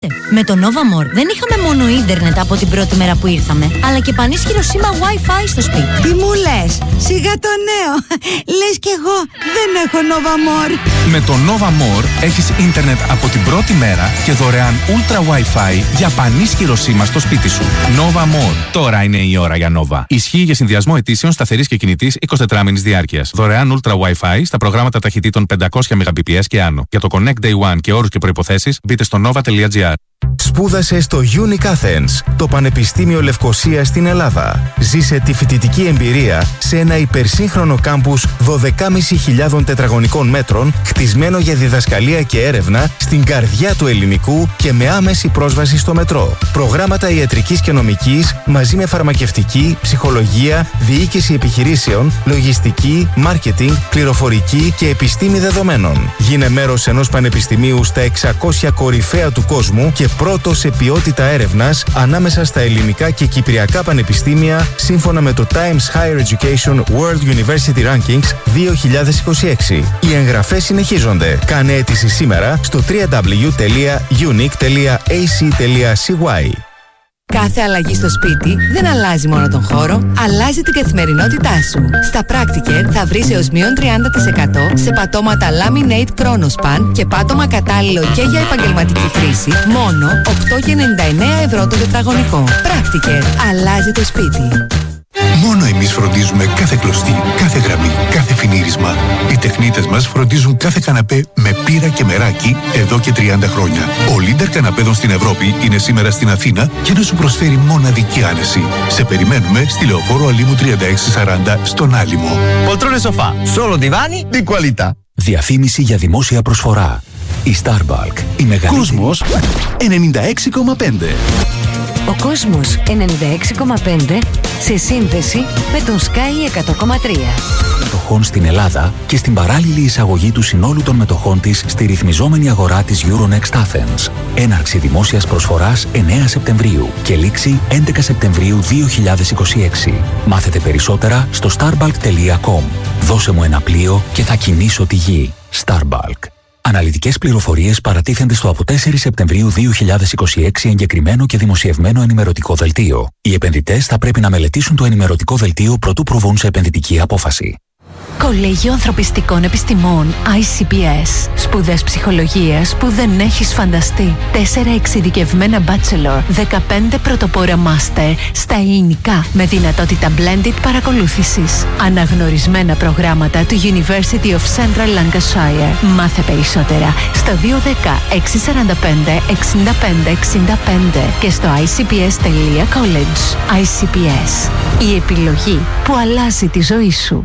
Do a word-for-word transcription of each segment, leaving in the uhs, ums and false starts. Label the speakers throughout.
Speaker 1: Με το Nova More δεν είχαμε μόνο ίντερνετ από την πρώτη μέρα που ήρθαμε, αλλά και πανίσχυρο σήμα Wi-Fi στο σπίτι.
Speaker 2: Τι μου λες, σιγά το νέο. Λες κι εγώ δεν έχω Nova More.
Speaker 3: Με το Nova More έχεις ίντερνετ από την πρώτη μέρα και δωρεάν Ultra Wi-Fi για πανίσχυρο σήμα στο σπίτι σου. Nova More. Τώρα είναι η ώρα για Nova. Ισχύει για συνδυασμό ετήσεων σταθερής και κινητής εικοσιτετράμηνης διάρκειας. Δωρεάν Ultra Wi-Fi στα προγράμματα ταχυτήτων πεντακόσια Mbps και άνω. Για το Connect Day One και όρους και προϋποθέσεις μπείτε στο nova τελεία gr.
Speaker 4: Σπούδασε στο Unique Athens, το Πανεπιστήμιο Λευκωσίας στην Ελλάδα. Ζήσε τη φοιτητική εμπειρία σε ένα υπερσύγχρονο κάμπους δώδεκα χιλιάδες πεντακόσια τετραγωνικών μέτρων, χτισμένο για διδασκαλία και έρευνα στην καρδιά του ελληνικού και με άμεση πρόσβαση στο μετρό. Προγράμματα ιατρικής και νομικής μαζί με φαρμακευτική, ψυχολογία, διοίκηση επιχειρήσεων, λογιστική, μάρκετινγκ, πληροφορική και επιστήμη δεδομένων. Γίνε μέρος ενός πανεπιστημίου στα εξακόσια κορυφαία του κόσμου και πρώτο σε ποιότητα έρευνας ανάμεσα στα ελληνικά και κυπριακά πανεπιστήμια σύμφωνα με το Times Higher Education World University Rankings δύο χιλιάδες είκοσι έξι. Οι εγγραφές συνεχίζονται. Κάνε αίτηση σήμερα στο double-u double-u double-u τελεία unique τελεία a c τελεία c y.
Speaker 5: Κάθε αλλαγή στο σπίτι δεν αλλάζει μόνο τον χώρο, αλλάζει την καθημερινότητά σου. Στα Practicare θα βρεις έως μείον τριάντα τοις εκατό σε πατώματα Laminate Chronospan και πάτωμα κατάλληλο και για επαγγελματική χρήση, μόνο οκτώ και ενενήντα εννέα ευρώ το τετραγωνικό. Practicare. Αλλάζει το σπίτι.
Speaker 6: Μόνο εμείς φροντίζουμε κάθε κλωστή, κάθε γραμμή, κάθε φινίρισμα. Οι τεχνίτες μας φροντίζουν κάθε καναπέ με πύρα και μεράκι εδώ και τριάντα χρόνια. Ο Λίντερ καναπέδων στην Ευρώπη είναι σήμερα στην Αθήνα και να σου προσφέρει μοναδική άνεση. Σε περιμένουμε στη Λεωφόρο Αλήμου τριάντα έξι σαράντα στον Άλυμο.
Speaker 7: Poltrone sofà, solo divani di qualità.
Speaker 8: Διαφήμιση για δημόσια προσφορά. Η Starbalk, η μεγαλύτερη...
Speaker 6: Κόσμος ενενήντα έξι κόμμα πέντε.
Speaker 9: Ο Κόσμος ενενήντα έξι κόμμα πέντε σε σύνδεση με τον Sky εκατό κόμμα τρία.
Speaker 8: Μετοχών στην Ελλάδα και στην παράλληλη εισαγωγή του συνόλου των μετοχών της στη ρυθμιζόμενη αγορά της Euronext Athens. Έναρξη δημόσιας προσφοράς εννέα Σεπτεμβρίου και λήξη έντεκα Σεπτεμβρίου δύο χιλιάδες είκοσι έξι. Μάθετε περισσότερα στο starbalk τελεία com. Δώσε μου ένα πλοίο και θα κινήσω τη γη. Starbalk. Αναλυτικές πληροφορίες παρατίθενται στο από τέσσερις Σεπτεμβρίου δύο χιλιάδες είκοσι έξι εγκεκριμένο και δημοσιευμένο ενημερωτικό δελτίο. Οι επενδυτές θα πρέπει να μελετήσουν το ενημερωτικό δελτίο προτού προβούν σε επενδυτική απόφαση.
Speaker 9: Κολέγιο Ανθρωπιστικών Επιστημών άι σι πι ες. Σπουδές ψυχολογίας που δεν έχεις φανταστεί. Τέσσερα εξειδικευμένα bachelor, δεκαπέντε πρωτοπόρα master στα ελληνικά με δυνατότητα blended παρακολούθησης. Αναγνωρισμένα προγράμματα του University of Central Lancashire. Μάθε περισσότερα στο δύο ένα μηδέν έξι τέσσερα πέντε εξήντα πέντε εξήντα πέντε και στο άι σι πι ες τελεία college. άι σι πι ες. Η επιλογή που αλλάζει τη ζωή σου.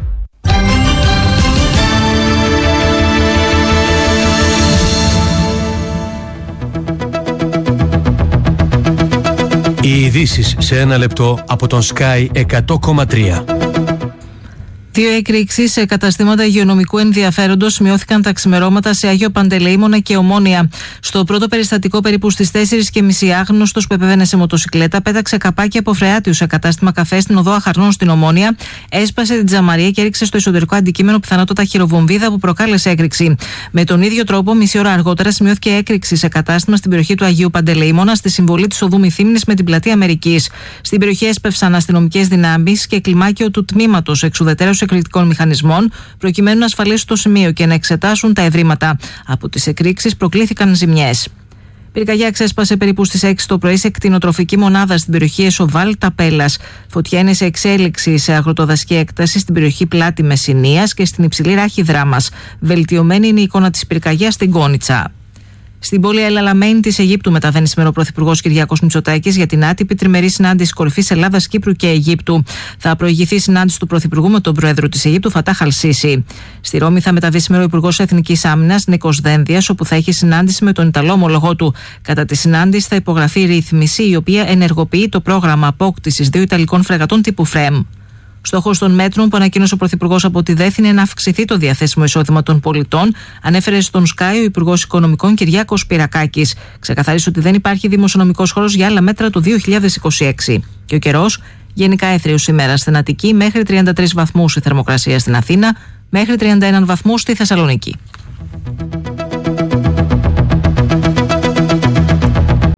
Speaker 10: Οι ειδήσεις σε ένα λεπτό από τον Sky εκατό κόμμα τρία.
Speaker 11: Δύο εκρήξεις σε καταστήματα υγειονομικού ενδιαφέροντος σημειώθηκαν τα ξημερώματα σε Άγιο Παντελεήμονα και Ομόνια. Στο πρώτο περιστατικό, περίπου στις τέσσερις και μισή, άγνωστος που επέβαινε σε μοτοσικλέτα πέταξε καπάκι από φρεάτιου σε κατάστημα καφέ στην οδό Αχαρνών στην Ομόνια, έσπασε την τζαμαρία και έριξε στο εσωτερικό αντικείμενο πιθανότατα χειροβομβίδα που προκάλεσε έκρηξη. Με τον ίδιο τρόπο, μισή ώρα αργότερα, σημειώθηκε έκρηξη σε κατάστημα στην περιοχή του Αγίου Παντελεήμονα, στη συμβολή της οδού Μυθύμνης με την πλατεία Αμερικής. Στην περιοχή έσπευσαν αστυνομικές δυνάμεις και κλιμάκιο του τμήματος εξουδετέρωσης εκρηκτικών μηχανισμών, προκειμένου να ασφαλίσουν το σημείο και να εξετάσουν τα ευρήματα. Από τις εκρήξεις προκλήθηκαν ζημιές. Πυρκαγιά ξέσπασε περίπου στις έξι το πρωί σε κτηνοτροφική μονάδα στην περιοχή Εσοβάλ Ταπέλας. Φωτιά είναι σε εξέλιξη σε αγροτοδασική έκταση στην περιοχή Πλάτη Μεσσηνίας και στην υψηλή ράχη Δράμας. Βελτιωμένη είναι η εικόνα της πυρκαγιάς στην Κόνιτσα. Στην πόλη Ελαλαμένη της Αιγύπτου μεταβαίνει σήμερα ο Πρωθυπουργός Κυριάκος Μητσοτάκης για την άτυπη τριμερή συνάντηση κορυφής Ελλάδας, Κύπρου και Αιγύπτου. Θα προηγηθεί η συνάντηση του Πρωθυπουργού με τον Πρόεδρο της Αιγύπτου, Φατάχ Αλ-Σίσι. Στη Ρώμη θα μεταβεί σήμερα ο Υπουργός Εθνικής Άμυνας, Νίκος Δένδιας, όπου θα έχει συνάντηση με τον Ιταλό ομολογό του. Κατά τη συνάντηση θα υπογραφεί ρύθμιση η οποία ενεργοποιεί το πρόγραμμα απόκτησης δύο Ιταλικών φρεγατών τύπου ΦΡΕΜ. Στόχος των μέτρων που ανακοίνωσε ο Πρωθυπουργός από τη ΔΕΘ είναι να αυξηθεί το διαθέσιμο εισόδημα των πολιτών, ανέφερε στον Sky ο Υπουργός Οικονομικών Κυριάκος Πυρακάκης. Ξεκαθαρίζει ότι δεν υπάρχει δημοσιονομικός χώρος για άλλα μέτρα το δύο χιλιάδες είκοσι έξι. Και ο καιρός, γενικά έθριος σήμερα στην Αττική, μέχρι τριάντα τρεις βαθμούς η θερμοκρασία στην Αθήνα, μέχρι τριάντα ένα βαθμούς στη Θεσσαλονίκη.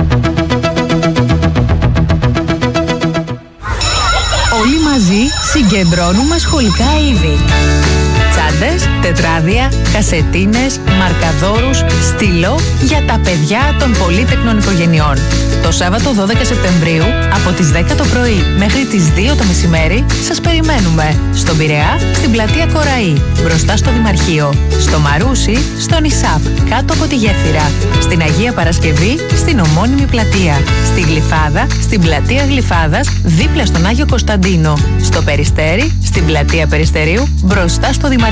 Speaker 9: Συγκεντρώνουμε σχολικά είδη. Τσάντες, τετράδια, κασετίνες, μαρκαδόρους, στυλό για τα παιδιά των πολύτεκνων οικογενειών. Το Σάββατο δώδεκα Σεπτεμβρίου από τις δέκα το πρωί μέχρι τις δύο το μεσημέρι σας περιμένουμε στον Πειραιά, στην πλατεία Κοραή, μπροστά στο Δημαρχείο, στο Μαρούσι, στον Ισάπ, κάτω από τη Γέφυρα, στην Αγία Παρασκευή, στην ομώνυμη πλατεία, στη Γλυφάδα, στην πλατεία Γλυφάδας, δίπλα στον Άγιο Κωνσταντίνο, στο Περιστέρι, στην πλατεία Περιστερίου, μπροστά στο Δημαρχείο.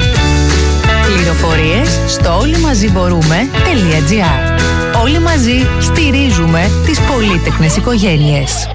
Speaker 9: Πληροφορίες στο όλοιμαζιμπορούμε.gr. Όλοι μαζί στηρίζουμε τις πολύτεκνες οικογένειες.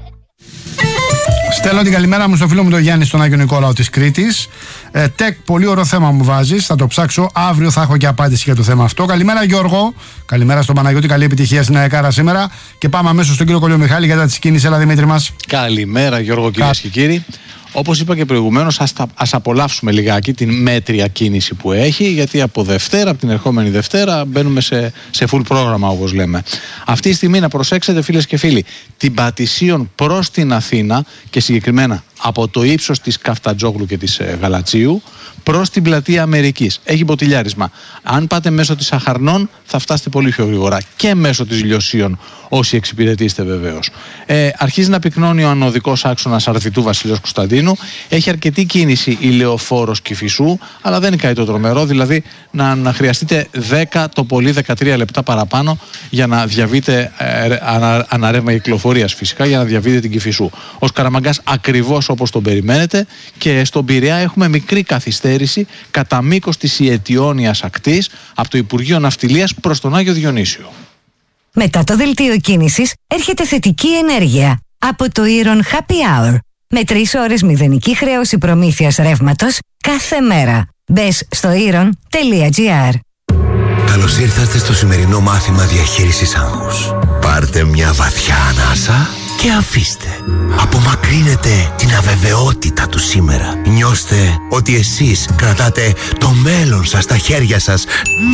Speaker 12: Στέλνω την καλημέρα μου στο φίλο μου τον Γιάννη στον Άγιο Νικόλαο της Κρήτης. Ε, τεκ, πολύ ωραίο θέμα μου βάζεις, θα το ψάξω. Αύριο θα έχω και απάντηση για το θέμα αυτό. Καλημέρα Γιώργο, καλημέρα στον Παναγιώτη, καλή επιτυχία στην ΑΕΚΑΡΑ σήμερα. Και πάμε αμέσως στον κύριο Κολιομιχάλη για τα της κίνησης. Έλα Δημήτρη μας.
Speaker 13: Καλημέρα Γιώργο, κυρίες και κύριοι. Όπως είπα και προηγουμένως, ας, ας απολαύσουμε λιγάκι την μέτρια κίνηση που έχει, γιατί από Δευτέρα, από την ερχόμενη Δευτέρα, μπαίνουμε σε, σε full πρόγραμμα, όπως λέμε. Αυτή τη στιγμή να προσέξετε, φίλες και φίλοι, την Πατησίων προς την Αθήνα και συγκεκριμένα από το ύψος της Καφτατζόγλου και της ε, Γαλατσίου προς την πλατεία Αμερικής. Έχει μποτιλιάρισμα. Αν πάτε μέσω της Αχαρνών θα φτάσετε πολύ πιο γρήγορα και μέσω της Λιωσίων, όσοι εξυπηρετήσετε βεβαίως. Ε, αρχίζει να πυκνώνει ο ανωδικός άξονας Αρδιτού Βασιλέως Κωνσταντίνου. Έχει αρκετή κίνηση η Λεωφόρος Κηφισού, αλλά δεν είναι κάτι το τρομερό, δηλαδή να, να χρειαστείτε δέκα το πολύ δεκατρία λεπτά παραπάνω για να διαβείτε ε, ανα, αναρρεύμα κυκλοφορίας φυσικά, για να διαβείτε την Κηφισού. Ο Σκαραμαγκάς ακριβώς όπως τον περιμένετε, και στον Πειραιά έχουμε μικρή καθυστέρηση κατά μήκος της Ιετιώνιας ακτής από το Υπουργείο Ναυτιλίας προς τον Άγιο Διονύσιο.
Speaker 14: Μετά το δελτίο κίνησης έρχεται θετική ενέργεια από το Iron Happy Hour με τρεις ώρες μηδενική χρέωση προμήθειας ρεύματος κάθε μέρα. Μπες στο iron τελεία gr.
Speaker 15: Καλώς ήρθατε στο σημερινό μάθημα διαχείρισης άγχους. Πάρτε μια βαθιά ανάσα και αφήστε. Απομακρύνετε την αβεβαιότητα του σήμερα. Νιώστε ότι εσείς κρατάτε το μέλλον σας στα χέρια σας.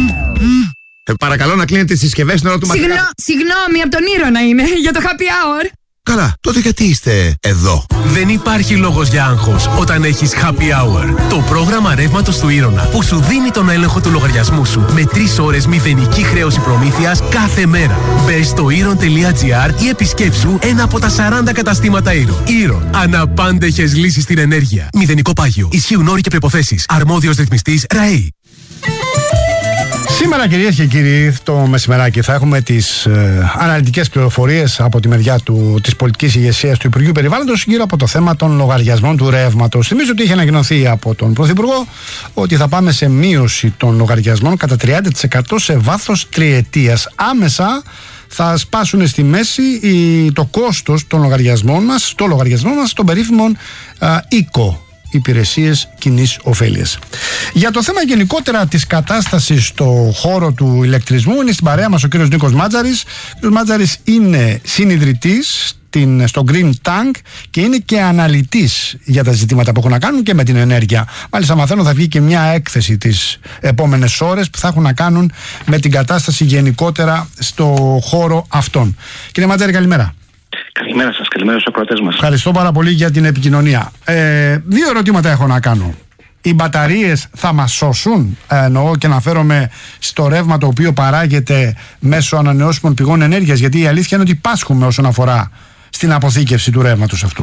Speaker 15: Ε, παρακαλώ να κλείνετε τις συσκευές στην ώρα του μαθήματος.
Speaker 16: Συγγνώ, συγγνώμη, από τον Ήρωνα είναι, για το happy hour.
Speaker 15: Καλά, τότε γιατί είστε εδώ?
Speaker 17: Δεν υπάρχει λόγος για άγχος όταν έχεις happy hour. Το πρόγραμμα ρεύματος του Ήρωνα που σου δίνει τον έλεγχο του λογαριασμού σου με τρεις ώρες μηδενική χρέωση προμήθειας κάθε μέρα. Μπες στο iron τελεία gr ή επισκέψου ένα από τα σαράντα καταστήματα Iron. Iron. Αναπάντεχες λύσεις στην ενέργεια. Μηδενικό πάγιο. Ισχύουν όροι και προϋποθέσεις. Αρμόδιος ρυθμιστής ΡΑΗ.
Speaker 12: Σήμερα, κυρίες και κύριοι, το μεσημεράκι θα έχουμε τις ε, αναλυτικές πληροφορίες από τη μεριά του, της πολιτικής ηγεσίας του Υπουργείου Περιβάλλοντος γύρω από το θέμα των λογαριασμών του ρεύματος. Θυμίζω ότι είχε ανακοινωθεί από τον Πρωθυπουργό ότι θα πάμε σε μείωση των λογαριασμών κατά τριάντα τοις εκατό σε βάθος τριετίας. Άμεσα θα σπάσουν στη μέση η, το κόστος των λογαριασμών μας, το λογαριασμό μας των περίφημων οίκο. Υπηρεσίες κοινής ωφέλειας. Για το θέμα γενικότερα της κατάστασης στο χώρο του ηλεκτρισμού είναι στην παρέα μας ο κύριος Νίκος Μάτζαρης. Ο κύριος Μάτζαρης είναι συνιδρυτής στην, στο Green Tank και είναι και αναλυτής για τα ζητήματα που έχουν να κάνουν και με την ενέργεια. Μάλιστα μαθαίνω θα βγει και μια έκθεση τις επόμενες ώρες που θα έχουν να κάνουν με την κατάσταση γενικότερα στο χώρο αυτόν. Κύριε Μάτζαρη, καλημέρα.
Speaker 18: Καλημέρα σας, καλημέρα στους ακροατές μας.
Speaker 12: Ευχαριστώ πάρα πολύ για την επικοινωνία. Ε, δύο ερωτήματα έχω να κάνω. Οι μπαταρίες θα μας σώσουν? Ε, εννοώ και αναφέρομαι στο ρεύμα το οποίο παράγεται μέσω ανανεώσιμων πηγών ενέργειας, γιατί η αλήθεια είναι ότι πάσχουμε όσον αφορά στην αποθήκευση του ρεύματος αυτού.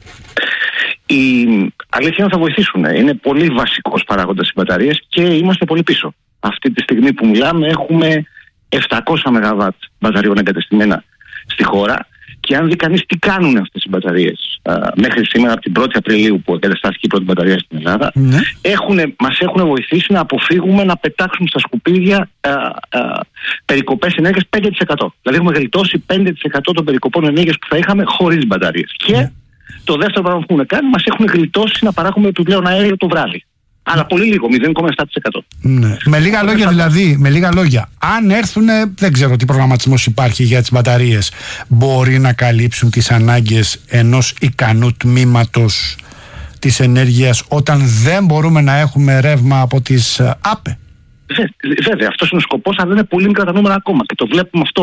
Speaker 18: Η αλήθεια είναι ότι θα βοηθήσουν. Είναι πολύ βασικός παράγοντας οι μπαταρίες και είμαστε πολύ πίσω. Αυτή τη στιγμή που μιλάμε έχουμε επτακόσια μεγαβάτ μπαταριών εγκατεστημένα στη χώρα. Και αν δει κανείς τι κάνουν αυτές οι μπαταρίες α, μέχρι σήμερα, από την πρώτη Απριλίου που εγκαταστάθηκε η πρώτη μπαταρία στην Ελλάδα, ναι. έχουν, μας έχουν βοηθήσει να αποφύγουμε να πετάξουμε στα σκουπίδια α, α, περικοπές ενέργειας πέντε τοις εκατό. Δηλαδή έχουμε γλιτώσει πέντε τοις εκατό των περικοπών ενέργειας που θα είχαμε χωρίς μπαταρίες. Ναι. Και το δεύτερο πράγμα που έχουν κάνει, μας έχουν γλιτώσει να παράγουμε επιπλέον αέριο το βράδυ. Αλλά πολύ λίγο, μηδέν κόμμα επτά τοις εκατό.
Speaker 12: Ναι. Με λίγα λόγια δηλαδή, με λίγα λόγια, αν έρθουν, δεν ξέρω τι προγραμματισμός υπάρχει για τις μπαταρίες, μπορεί να καλύψουν τις ανάγκες ενός ικανού τμήματος της ενέργειας όταν δεν μπορούμε να έχουμε ρεύμα από τις ΑΠΕ?
Speaker 18: Βέβαια, αυτός είναι ο σκοπός, αλλά δεν είναι πολύ μικρά τα νούμερα ακόμα. Και το βλέπουμε αυτό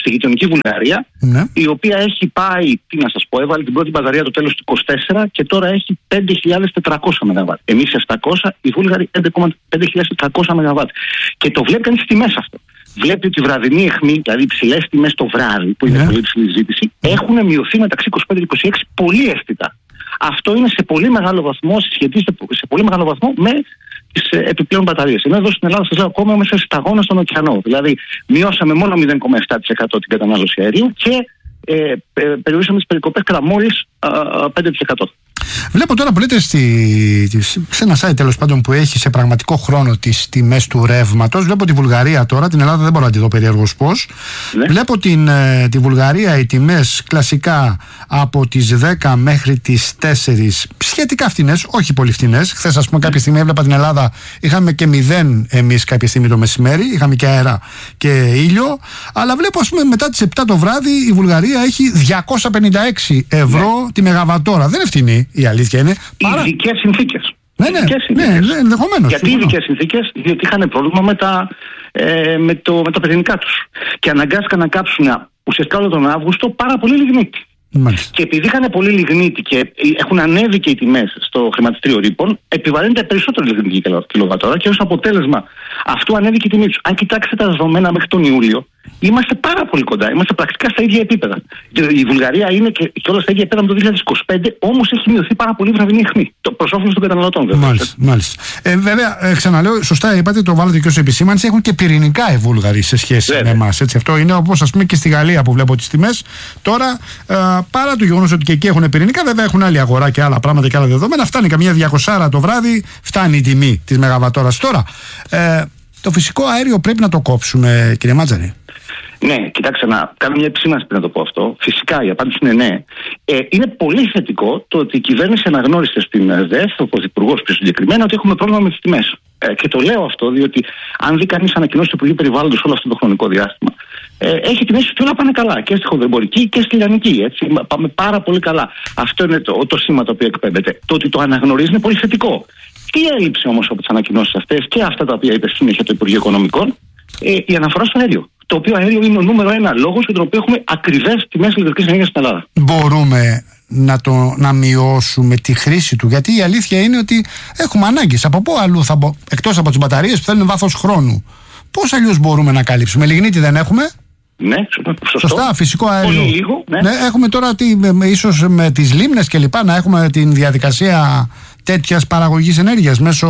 Speaker 18: στη γειτονική Βουλγαρία,
Speaker 12: ναι.
Speaker 18: η οποία έχει πάει, τι να σας πω, έβαλε την πρώτη μπαταρία το τέλος του είκοσι τέσσερα και τώρα έχει πέντε χιλιάδες τετρακόσια μεγαβάτ. Εμείς επτακόσια, οι Βούλγαροι πέντε χιλιάδες τετρακόσια μεγαβάτ. Και το βλέπει κανείς στις τιμές αυτό. Βλέπει ότι η βραδινή αιχμή, δηλαδή οι ψηλές τιμές το βράδυ, που είναι ναι. πολύ ψηλή ζήτηση, έχουν μειωθεί μεταξύ είκοσι πέντε και είκοσι έξι πολύ αισθητά. Αυτό είναι σε πολύ μεγάλο βαθμό, συσχετίζεται σε πολύ μεγάλο βαθμό με τις επιπλέον μπαταρίες. Ενώ εδώ στην Ελλάδα, σας λέω, ακόμα είμαστε σταγόνα στον ωκεανό. Δηλαδή, μειώσαμε μόνο μηδέν κόμμα επτά τοις εκατό την κατανάλωση αερίου και ε, ε, περιορίσαμε τις περικοπές κατά μόλις πέντε τοις εκατό.
Speaker 12: Βλέπω τώρα που λέτε στη, σε ένα site τέλος πάντων που έχει σε πραγματικό χρόνο τις τιμές του ρεύματος. Βλέπω τη Βουλγαρία τώρα, την Ελλάδα δεν μπορώ να τη δω περίεργος πώς. Ναι. Βλέπω την, τη Βουλγαρία οι τιμές κλασικά από τις δέκα μέχρι τις τέσσερις σχετικά φθηνές, όχι πολύ φθηνές. Χθες, ας πούμε, κάποια στιγμή έβλεπα την Ελλάδα, είχαμε και μηδέν εμείς κάποια στιγμή το μεσημέρι, είχαμε και αέρα και ήλιο. Αλλά βλέπω, ας πούμε, μετά τις επτά το βράδυ η Βουλγαρία έχει διακόσια πενήντα έξι ευρώ ναι. τη μεγαβατόρα. Δεν είναι φθηνή. Η αλήθεια είναι.
Speaker 18: Παρά... Ειδικές συνθήκες.
Speaker 12: Ναι, ναι, ναι, ναι, ενδεχομένως.
Speaker 18: Γιατί ειδικές συνθήκες, διότι είχαν πρόβλημα με τα, ε, με το, με τα πυρηνικά τους. Και αναγκάστηκαν να κάψουν ουσιαστικά όλο τον Αύγουστο πάρα πολύ λιγνίτη. Μάλιστα. Και επειδή είχαν πολύ λιγνίτη και έχουν ανέβει και οι τιμές στο χρηματιστήριο ρήπων, επιβαρύνεται περισσότερο λιγνίτη κιλοβατόρα και ως αποτέλεσμα αυτού ανέβηκε η τιμή τους. Αν κοιτάξετε τα δεδομένα μέχρι τον Ιούλιο, είμαστε πάρα πολύ κοντά. Είμαστε πρακτικά στα ίδια επίπεδα. Η Βουλγαρία είναι και, και όλα στα ίδια επίπεδα με το δύο χιλιάδες είκοσι πέντε, όμως έχει μειωθεί πάρα πολύ η βραδινή αιχμή. Προς όφελος των καταναλωτών, βέβαια.
Speaker 12: Μάλιστα. μάλιστα. Ε, βέβαια, ε, ξαναλέω, σωστά είπατε, το βάλετε και ως επισήμανση, έχουν και πυρηνικά οι Βούλγαροι σε σχέση βέβαια. με εμάς. Αυτό είναι όπως, ας πούμε, και στη Γαλλία που βλέπω τις τιμές. Τώρα, ε, παρά το γεγονός ότι και εκεί έχουν πυρηνικά, βέβαια έχουν άλλη αγορά και άλλα πράγματα και άλλα δεδομένα. Φτάνει καμία διακόσια το βράδυ, φτάνει η τιμή της μεγαβατόρας. Τώρα, ε, το φυσικό αέριο πρέπει να το κόψουμε, κύριε Μάτζαρη.
Speaker 18: Ναι, κοιτάξτε, να κάνω μια επισήμανση πριν να το πω αυτό. Φυσικά η απάντηση είναι ναι. Ε, είναι πολύ θετικό το ότι η κυβέρνηση αναγνώρισε στην ΔΕΘ, ο Πρωθυπουργός πιο συγκεκριμένα, ότι έχουμε πρόβλημα με τις τιμές. Ε, και το λέω αυτό διότι αν δει κανείς ανακοινώσεις του Υπουργείου Περιβάλλοντος όλο αυτό το χρονικό διάστημα, ε, έχει τιμές ότι όλα πάνε καλά και στη χονδρεμπορική και στη λιανική. Έτσι. Πάμε πάρα πολύ καλά. Αυτό είναι το, το σήμα το οποίο εκπέμπεται. Το ότι το αναγνωρίζει είναι πολύ θετικό. Τι έλειψε όμως από τις ανακοινώσεις αυτές και αυτά τα οποία είπε συνέχεια το Υπουργείο Οικονομικών, ε, η αναφορά στο αέριο. Το οποίο αέριο είναι ο νούμερο ένα λόγος για τον οποίο έχουμε ακριβές τιμές ηλεκτρικής ενέργειας στην Ελλάδα.
Speaker 12: Μπορούμε να, το, να μειώσουμε τη χρήση του, γιατί η αλήθεια είναι ότι έχουμε ανάγκες. Από πού αλλού θα μπο... εκτός από τις μπαταρίες που θέλουν βάθος χρόνου. Πώς αλλιώς μπορούμε να καλύψουμε? Λιγνίτη δεν έχουμε?
Speaker 18: Ναι, σωστό.
Speaker 12: Σωστά, φυσικό αέριο.
Speaker 18: Πολύ λίγο, ναι.
Speaker 12: Ναι, έχουμε τώρα τι, ίσως με τις λίμνες και λοιπά να έχουμε την διαδικασία τέτοιας παραγωγής ενέργειας μέσω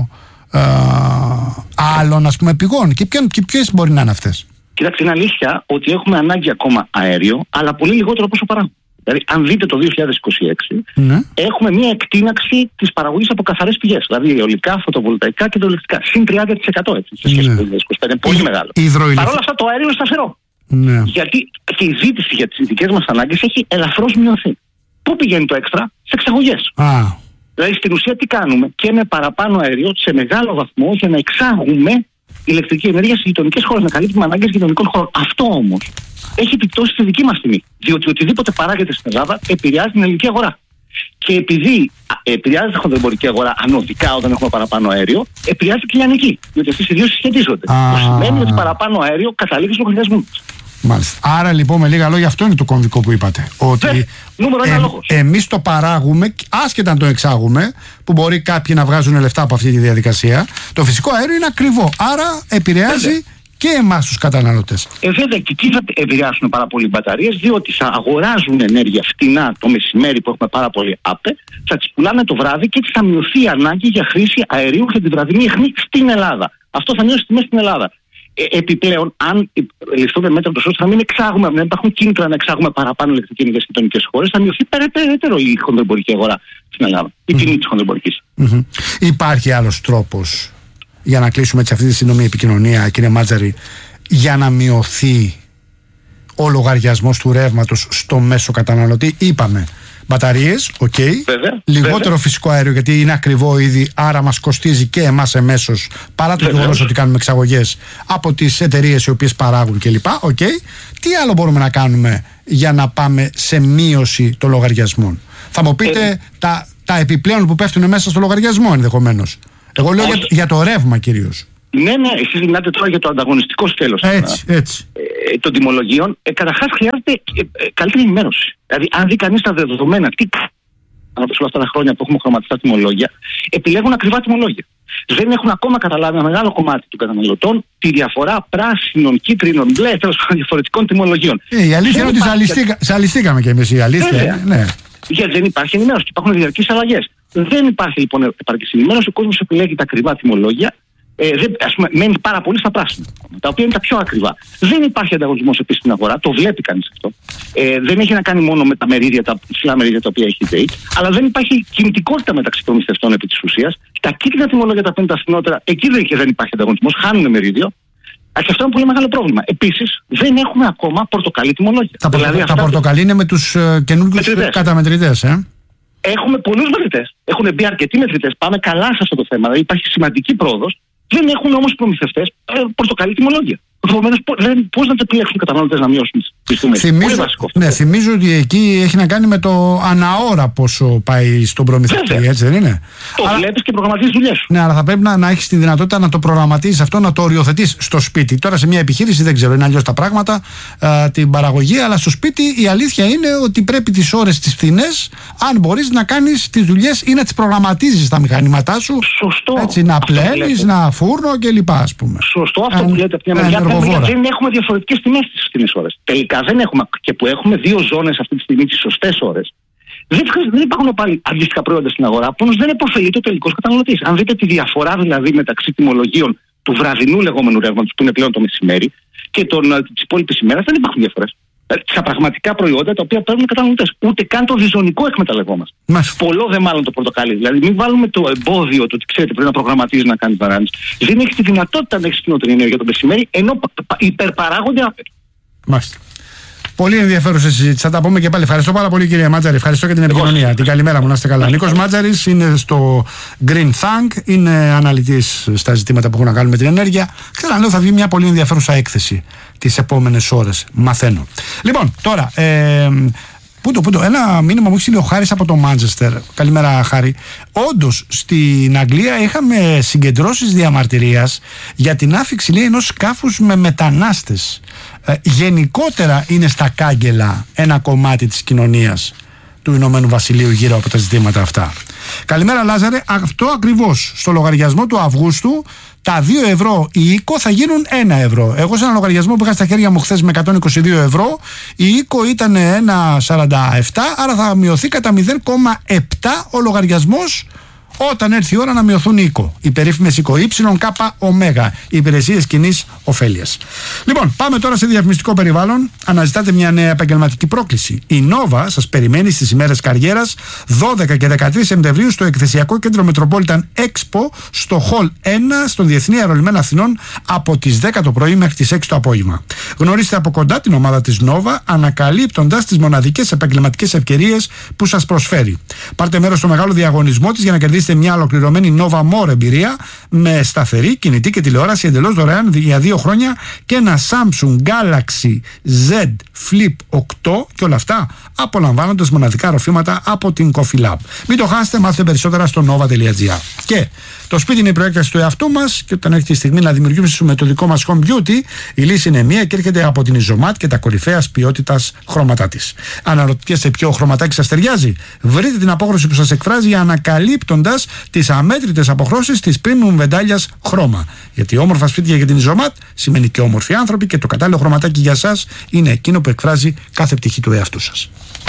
Speaker 12: ε, άλλων, ας πούμε, πηγών. Και, και ποιες μπορεί να είναι αυτές?
Speaker 18: Κοιτάξτε, είναι αλήθεια ότι έχουμε ανάγκη ακόμα αέριο, αλλά πολύ λιγότερο από όσο παράγουμε. Δηλαδή, αν δείτε το δύο χιλιάδες είκοσι έξι, ναι. έχουμε μια εκτείναξη της παραγωγής από καθαρές πηγές. Δηλαδή, αιωλικά, φωτοβολταϊκά και υδροηλεκτρικά. Συν τριάντα τοις εκατό έτσι, σε σχέση με το δύο χιλιάδες είκοσι πέντε. Είναι πολύ η, μεγάλο.
Speaker 12: Υδροηλεκ...
Speaker 18: Παρ' όλα αυτά, το αέριο είναι σταθερό.
Speaker 12: Ναι.
Speaker 18: Γιατί και η ζήτηση για τις δικές μας ανάγκες έχει ελαφρώς μειωθεί. Πού πηγαίνει το έξτρα? Σε εξαγωγές.
Speaker 12: Ah.
Speaker 18: Δηλαδή, στην ουσία, τι κάνουμε? Και με παραπάνω αέριο σε μεγάλο βαθμό για να εξάγουμε ηλεκτρική ενέργεια σε γειτονικές χώρες, να καλύπτουμε ανάγκες γειτονικών χωρών. Αυτό όμως έχει επιπτώσει στη δική μας τιμή. Διότι οτιδήποτε παράγεται στην Ελλάδα επηρεάζει την ελληνική αγορά. Και επειδή επηρεάζει τη χονδρεμπορική αγορά ανωδικά όταν έχουμε παραπάνω αέριο, επηρεάζει και η λιανική. Διότι αυτές οι δύο συσχετίζονται. Ah. Το σημαίνει ότι παραπάνω αέριο καταλήγει στο λογαριασμό μας.
Speaker 12: Μάλιστα. Άρα λοιπόν, με λίγα λόγια, αυτό είναι το κομβικό που είπατε. Ότι
Speaker 18: ε,
Speaker 12: ε, εμείς το παράγουμε, άσχετα αν το εξάγουμε, που μπορεί κάποιοι να βγάζουν λεφτά από αυτή τη διαδικασία. Το φυσικό αέριο είναι ακριβό. Άρα επηρεάζει βέβαια. Και εμάς τους καταναλωτές.
Speaker 18: Ε, βέβαια, και εκεί θα επηρεάσουν πάρα πολύ οι μπαταρίες, διότι θα αγοράζουν ενέργεια φτηνά το μεσημέρι που έχουμε πάρα πολύ άπε, θα τις πουλάνε το βράδυ και έτσι θα μειωθεί η ανάγκη για χρήση αερίου για την βραδινή αιχμή στην Ελλάδα. Αυτό θα μειώσει τις τιμές στην Ελλάδα. Ε, επιπλέον, αν ληφθούν μέτρα τόσο ώστε να μην εξάγουμε, να υπάρχουν κίνητρα να εξάγουμε παραπάνω ηλεκτρική ενέργεια στις γειτονικές χώρες, θα μειωθεί περαιτέρω η χονδρεμπορική αγορά στην Ελλάδα. Η τιμή mm-hmm. της χονδρεμπορικής.
Speaker 12: Mm-hmm. Υπάρχει άλλος τρόπος, για να κλείσουμε έτσι αυτή τη σύντομη επικοινωνία, κύριε Μάτζαρη, για να μειωθεί ο λογαριασμός του ρεύματος στο μέσο καταναλωτή? Είπαμε μπαταρίες, οκ. Okay. Λιγότερο βέβαια. Φυσικό αέριο, γιατί είναι ακριβό ήδη, άρα μας κοστίζει και εμάς εμέσως, παρά το γεγονός ότι κάνουμε εξαγωγές από τις εταιρείες οι οποίες παράγουν κλπ. Okay. Τι άλλο μπορούμε να κάνουμε για να πάμε σε μείωση των λογαριασμών? Θα μου πείτε ε. τα, τα επιπλέον που πέφτουν μέσα στο λογαριασμό ενδεχομένως. Εγώ λέω για, για το ρεύμα κυρίως.
Speaker 18: Ναι, ναι, εσείς μιλάτε τώρα για το ανταγωνιστικό σκέλος
Speaker 12: έτσι, έτσι.
Speaker 18: Ε, των τιμολογίων. Ε, καταρχάς χρειάζεται ε, ε, καλύτερη ενημέρωση. Δηλαδή, αν δει κανείς τα δεδομένα, τι από όλα αυτά τα χρόνια που έχουμε χρωματιστά τιμολόγια, επιλέγουν ακριβά τιμολόγια. Δεν έχουν ακόμα καταλάβει ένα μεγάλο κομμάτι των καταναλωτών τη διαφορά πράσινων, κίτρινων, μπλε, τέλος πάντων διαφορετικών τιμολογίων.
Speaker 12: Ε, η αλήθεια είναι ότι ζαλιστήκα, ζαλιστήκαμε κι εμείς. Η αλήθεια. Ναι.
Speaker 18: Γιατί δεν υπάρχει ενημέρωση και υπάρχουν διαρκείς αλλαγές. Δεν υπάρχει λοιπόν επαρκής ενημέρωση. Ο κόσμος επιλέγει τα ακριβά τιμολόγια. Ε, δεν, ας πούμε, μένει πάρα πολύ στα πράσινα, τα οποία είναι τα πιο ακριβά. Δεν υπάρχει ανταγωνισμός επίσης στην αγορά, το βλέπει κανείς αυτό. Ε, δεν έχει να κάνει μόνο με τα μερίδια, τα ψηλά μερίδια τα οποία έχει η ΔΕΗ, αλλά δεν υπάρχει κινητικότητα μεταξύ προμηθευτών επί της ουσίας. Τα κίτρινα τιμολόγια τα οποία είναι τα φθηνότερα, εκεί δεν, δεν υπάρχει ανταγωνισμός, χάνουν μερίδιο. Και αυτό είναι πολύ μεγάλο πρόβλημα. Επίσης, δεν έχουμε ακόμα πορτοκαλί τιμολόγια.
Speaker 12: Τα, δηλαδή, τα αυτά... πορτοκαλί είναι με τους uh, καινούργιους καταμετρητές, ε?
Speaker 18: Έχουμε πολλούς μετρητές. Έχουν μπει αρκετοί μετρητές. Πάμε καλά σε αυτό το θέμα. Δηλαδή, υπάρχει σημαντική πρόοδος. Δεν έχουν όμως οι προμηθευτές ε, πορτοκαλί τιμολόγια. Επομένως, πώς να το επιλέξουν οι καταναλωτές να μειώσουν τις τιμές.
Speaker 12: Θυμίζω, ναι, θυμίζω ότι εκεί έχει να κάνει με το αναώρα πόσο πάει στον προμηθευτή, έτσι δεν είναι?
Speaker 18: Το αλλά... βλέπεις και προγραμματίζεις δουλειές σου.
Speaker 12: Ναι, αλλά θα πρέπει να, να έχεις τη δυνατότητα να το προγραμματίζεις αυτό, να το οριοθετείς στο σπίτι. Τώρα σε μια επιχείρηση δεν ξέρω, είναι αλλιώς τα πράγματα, α, την παραγωγή, αλλά στο σπίτι η αλήθεια είναι ότι πρέπει τις ώρες τις φθηνές, αν μπορείς να κάνεις τις δουλειές ή να τις προγραμματίζεις τα μηχανήματά σου.
Speaker 18: Σωστό.
Speaker 12: Έτσι, να πλένεις, να φούρνο κλπ. Ας πούμε.
Speaker 18: Σωστό αυτό που λέτε από μια μεριά. Δεν έχουμε διαφορετικές τιμές στις φθηνές ώρες. Τελικά δεν έχουμε, και που έχουμε δύο ζώνες αυτή τη στιγμή τις σωστές ώρες. Δεν, δεν υπάρχουν πάλι αντίστοιχα προϊόντα στην αγορά, που όμως δεν επωφελείται ο τελικός καταναλωτής. Αν δείτε τη διαφορά δηλαδή μεταξύ τιμολογίων του βραδινού λεγόμενου ρεύματος, που είναι πλέον το μεσημέρι, και της υπόλοιπης ημέρας, δεν υπάρχουν διαφορές. Στα πραγματικά προϊόντα τα οποία παίρνουν οι καταναλωτές. Ούτε καν το διζωνικό εκμεταλλευόμαστε. Πολλό δε μάλλον το πορτοκάλι. Δηλαδή, μην βάλουμε το εμπόδιο, το ότι ξέρετε πρέπει να προγραμματίζει να κάνει παράνοιση. Δεν έχει τη δυνατότητα να έχει φθηνότερη ενέργεια το μεσημέρι, ενώ υπερπαράγονται άπειρα.
Speaker 12: Μάλιστα. Πολύ ενδιαφέρουσα συζήτηση. Θα τα πούμε και πάλι. Ευχαριστώ πάρα πολύ, κύριε Μάτζαρη. Ευχαριστώ για την επικοινωνία. Εγώ. Την καλημέρα μου, να είστε καλά. Νίκος Μάτζαρης είναι στο Green Thank, είναι αναλυτής στα ζητήματα που έχουν να κάνουν με την ενέργεια. Ξαναλέω, θα βγει μια πολύ ενδιαφέρουσα έκθεση τις επόμενες ώρες. Μαθαίνω. Λοιπόν, τώρα. Ε, Πού το, πού το, ένα μήνυμα μου έχει στείλει ο Χάρης από το Μάντσεστερ. Καλημέρα, Χάρη. Όντως, στην Αγγλία είχαμε συγκεντρώσεις διαμαρτυρίας για την άφιξη, λέει, ενός σκάφους με μετανάστες. Ε, γενικότερα είναι στα κάγκελα ένα κομμάτι της κοινωνίας του Ηνωμένου Βασιλείου γύρω από τα ζητήματα αυτά. Καλημέρα, Λάζαρε. Αυτό ακριβώς στο λογαριασμό του Αυγούστου. Τα δύο ευρώ η οίκο θα γίνουν ένα ευρώ. Εγώ σε ένα λογαριασμό που είχα στα χέρια μου χθες με εκατόν είκοσι δύο ευρώ, η οίκο ήταν ένα κόμμα σαράντα επτά, άρα θα μειωθεί κατά μηδέν κόμμα επτά ο λογαριασμός όταν έρθει η ώρα να μειωθούν οι οίκο. Οι περίφημες οίκο Y, K, Ω, οι υπηρεσίες κοινής ωφέλειας. Λοιπόν, πάμε τώρα σε διαφημιστικό περιβάλλον. Αναζητάτε μια νέα επαγγελματική πρόκληση. Η Nova σας περιμένει στις ημέρες καριέρας δώδεκα και δεκατρείς Σεπτεμβρίου στο εκθεσιακό κέντρο Metropolitan Expo στο Hall ένα στον Διεθνή Αερολιμένα Αθηνών από τις δέκα το πρωί μέχρι τις έξι το απόγευμα. Γνωρίστε από κοντά την ομάδα της Nova, ανακαλύπτοντας τις μοναδικές επαγγελματικές ευκαιρίες που σας προσφέρει. Πάρτε μέρος στο μεγάλο διαγωνισμό της για να κερδίσετε μια ολοκληρωμένη Nova More εμπειρία με σταθερή, κινητή και τηλεόραση εντελώς δωρεάν για δύο χρόνια και ένα Samsung Galaxy Z Flip οκτώ και όλα αυτά απολαμβάνοντας μοναδικά ροφήματα από την Coffee Lab. Μην το χάσετε, μάθετε περισσότερα στο nova τελεία gr. Και το σπίτι είναι η προέκταση του εαυτού μας και όταν έρχεται η στιγμή να δημιουργήσουμε το δικό μας home beauty, η λύση είναι μία και έρχεται από την Isomat και τα κορυφαίας ποιότητας χρώματά της. Αναρωτιέστε ποιο χρωματάκι σας ταιριάζει? Βρείτε την απόχρωση που σας εκφράζει ανακαλύπτοντας τις αμέτρητες αποχρώσεις της premium βεντάλιας χρώμα. Γιατί όμορφα σπίτια για την Isomat σημαίνει και όμορφοι άνθρωποι και το κατάλληλο χρωματάκι για σας είναι εκείνο που εκφράζει κάθε πτυχή του εαυτού σας.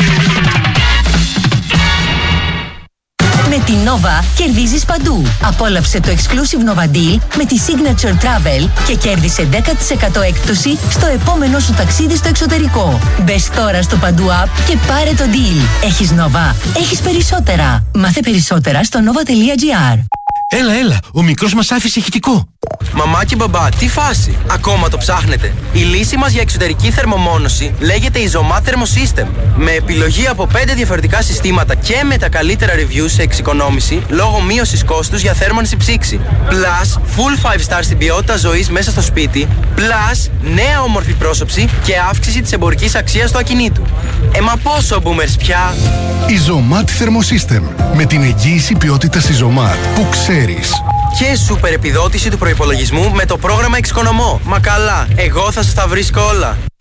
Speaker 14: Με την Nova κερδίζεις παντού. Απόλαυσε το exclusive Nova Deal με τη Signature Travel και κέρδισε δέκα τοις εκατό έκπτωση στο επόμενο σου ταξίδι στο εξωτερικό. Μπες τώρα στο Παντού App και πάρε το deal. Έχεις Nova, έχεις περισσότερα. Μάθε περισσότερα στο nova τελεία gr.
Speaker 19: Έλα, έλα, ο μικρός μας άφησε ηχητικό.
Speaker 20: Μαμά και μπαμπά, τι φάση, ακόμα το ψάχνετε? Η λύση μας για εξωτερική θερμομόνωση λέγεται Isomat Thermosystem. Με επιλογή από πέντε διαφορετικά συστήματα και με τα καλύτερα reviews σε εξοικονόμηση λόγω μείωσης κόστους για θέρμανση ψήξη. Plus, full five star στην ποιότητα ζωής μέσα στο σπίτι. Plus, νέα όμορφη πρόσωψη και αύξηση της εμπορικής αξίας του ακινήτου. Ε, μα πόσο boomers πια!
Speaker 6: Isomat Thermosystem. Με την εγγύηση ποιότητας Isomat που ξέρεις.
Speaker 20: Και σούπερ επιδότηση του προϊόντος προϋπολογισμού με το πρόγραμμα Εξοικονομώ. Μα καλά, εγώ θα σας τα βρίσκω όλα.